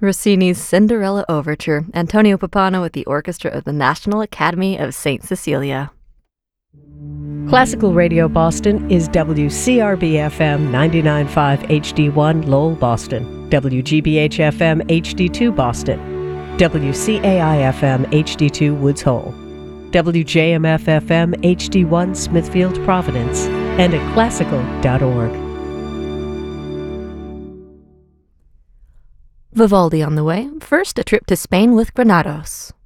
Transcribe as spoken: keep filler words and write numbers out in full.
Rossini's Cinderella Overture, Antonio Pappano with the orchestra of the National Academy of Saint Cecilia. Classical Radio Boston is W C R B F M ninety-nine point five H D one Lowell, Boston, W G B H F M H D two Boston, W C A I F M H D two Woods Hole, W J M F F M H D one Smithfield, Providence, and at classical dot org. Vivaldi on the way. First, a trip to Spain with Granados.